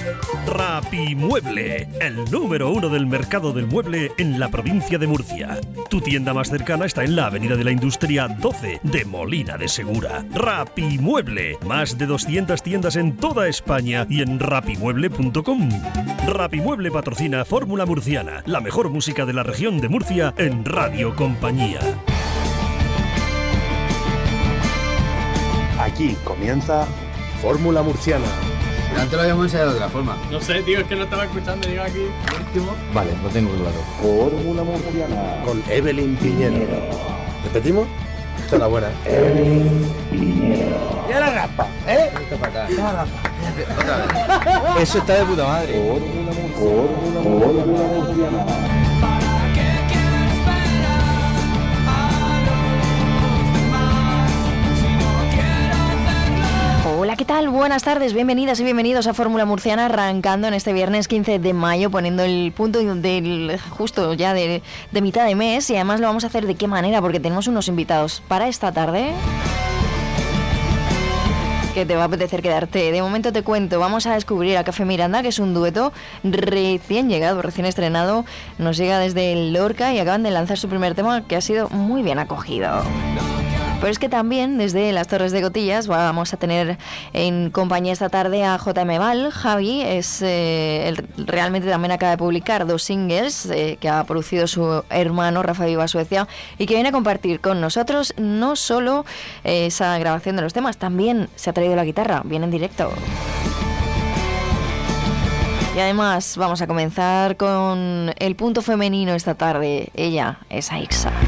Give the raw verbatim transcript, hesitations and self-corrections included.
Rapimueble, el número uno del mercado del mueble en la provincia de Murcia. Tu tienda más cercana está en la Avenida de la Industria doce de Molina de Segura. Rapimueble, más de doscientas tiendas en toda España y en rapimueble punto com. Rapimueble patrocina Fórmula Murciana, la mejor música de la región de Murcia en Radio Compañía. Aquí comienza Fórmula Murciana. Pero antes lo habíamos ensayado de otra forma. No sé, tío, es que no estaba escuchando, digo aquí. Último. Vale, lo tengo claro. Fórmula Murciana. Con Evelyn Piñero. ¿Repetimos? Esta es la buena. Evelyn Piñero. ¡Ya la raspa! ¿Eh? Esto para acá. ¡Ya la raspa! Otra vez. Eso está de puta madre. Fórmula Murciana. Fórmula Murciana. Hola, ¿qué tal? Buenas tardes, bienvenidas y bienvenidos a Fórmula Murciana, arrancando en este viernes quince de mayo, poniendo el punto del justo ya de, de mitad de mes, y además lo vamos a hacer de qué manera, porque tenemos unos invitados para esta tarde que te va a apetecer quedarte. De momento te cuento, vamos a descubrir a Café Miranda, que es un dueto recién llegado, recién estrenado, nos llega desde Lorca y acaban de lanzar su primer tema que ha sido muy bien acogido. Pero es que también desde las Torres de Cotillas vamos a tener en compañía esta tarde a J M Val. Javi es eh, el, realmente también acaba de publicar dos singles eh, que ha producido su hermano Rafa Viva Suecia y que viene a compartir con nosotros no solo eh, esa grabación de los temas, también se ha traído la guitarra, viene en directo. Y además vamos a comenzar con el punto femenino esta tarde. Ella es Aixa.